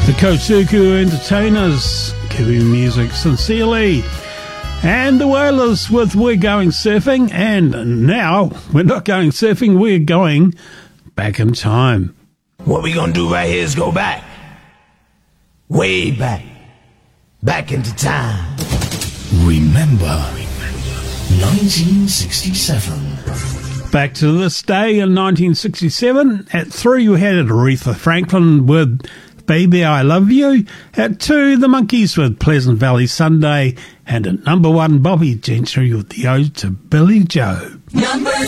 The Kosuku Entertainers, giving music sincerely. And the Wailers with We're Going Surfing. And now, we're not going surfing, we're going back in time. What we gonna do right here is go back. Way back. Back into time. Remember 1967. Back to this day in 1967. At 3, we had Aretha Franklin with Baby I Love You. At 2, the Monkees with Pleasant Valley Sunday. And at number 1, Bobby Gentry with the Ode to Billy Joe. Number